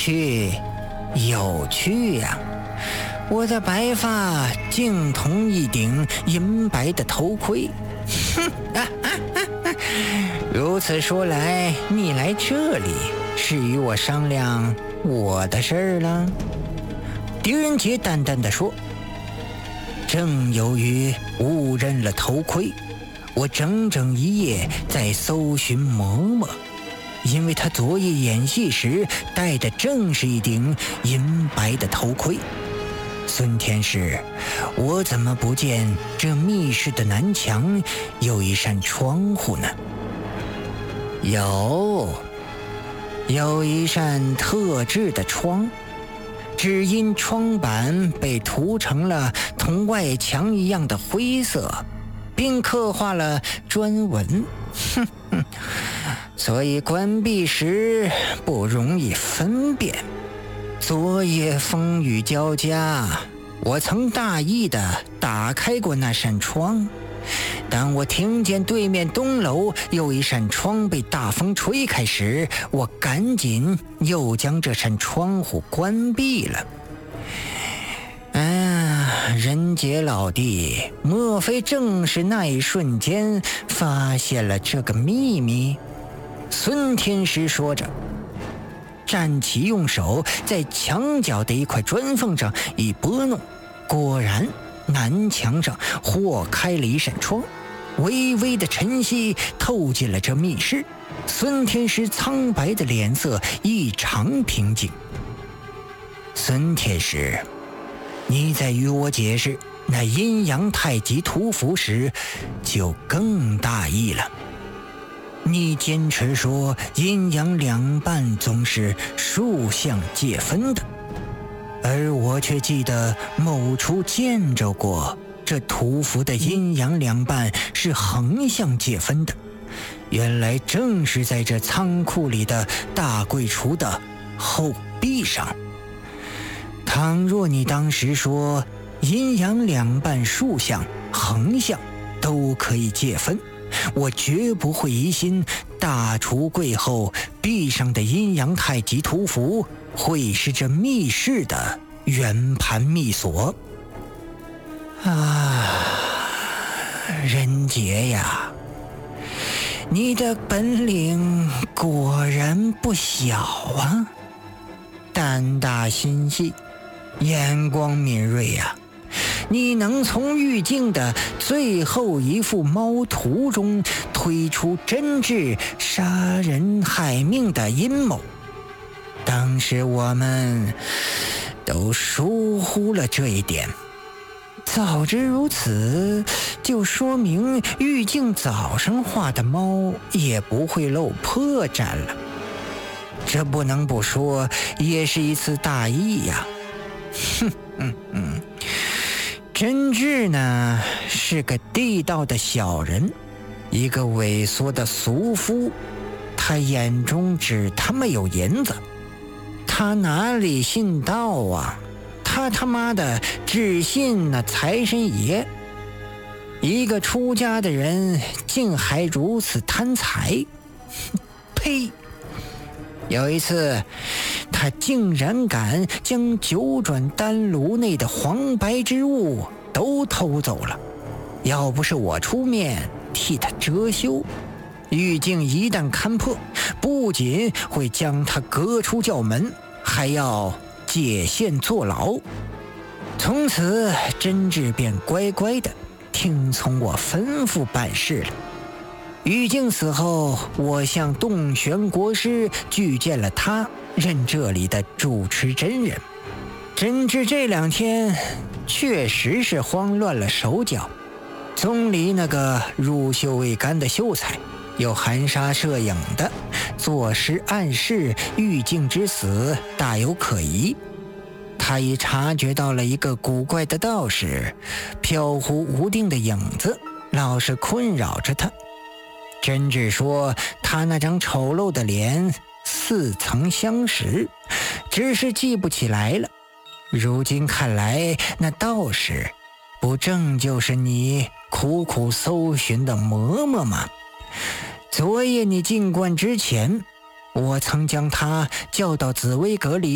趣，有趣呀！我的白发竟同一顶银白的头盔。如此说来，你来这里是与我商量我的事儿了？狄仁杰淡淡地说。正由于误认了头盔，我整整一夜在搜寻嬷嬷，因为他昨夜演戏时戴的正是一顶银白的头盔。孙天师，我怎么不见这密室的南墙有一扇窗户呢？有一扇特制的窗，只因窗板被涂成了同外墙一样的灰色，并刻画了砖纹，所以关闭时不容易分辨。昨夜风雨交加，我曾大意地打开过那扇窗。当我听见对面东楼有一扇窗被大风吹开时，我赶紧又将这扇窗户关闭了。仁杰老弟，莫非正是那一瞬间发现了这个秘密？孙天师说着，站起，用手在墙角的一块砖缝上一拨弄，果然南墙上豁开了一扇窗，微微的晨曦透进了这密室。孙天师苍白的脸色异常平静。孙天师，你在与我解释那阴阳太极图符时就更大意了。你坚持说阴阳两半总是竖向界分的，而我却记得某处见着过这图符的阴阳两半是横向界分的。原来正是在这仓库里的大柜橱的后壁上。倘若你当时说阴阳两半竖向横向都可以界分，我绝不会疑心大橱柜后壁上的阴阳太极图符会是这密室的圆盘密锁。仁杰呀，你的本领果然不小啊，胆大心细，眼光敏锐呀！你能从玉镜的最后一幅猫图中推出真挚杀人害命的阴谋，当时我们都疏忽了这一点。早知如此，就说明玉镜早上画的猫也不会露破绽了。这不能不说，也是一次大意呀。真挚呢是个地道的小人，一个萎缩的俗夫，他眼中只他妈有银子，他哪里信道啊？他妈的只信那财神爷。一个出家的人竟还如此贪财，呸！有一次他竟然敢将九转丹炉内的黄白之物都偷走了，要不是我出面替他遮羞，玉镜一旦看破，不仅会将他革出教门，还要解线坐牢。从此真挚便乖乖的听从我吩咐办事了。玉镜死后，我向洞玄国师举荐了他任这里的主持真人。真挚这2天确实是慌乱了手脚，宗里那个入袖未干的秀才，又含沙射影的作诗暗示玉镜之死大有可疑。他已察觉到了一个古怪的道士飘忽无定的影子，老是困扰着他。真挚说他那张丑陋的脸似曾相识，只是记不起来了。如今看来，那道士不正就是你苦苦搜寻的嬷嬷吗？昨夜你进观之前，我曾将他叫到紫薇阁里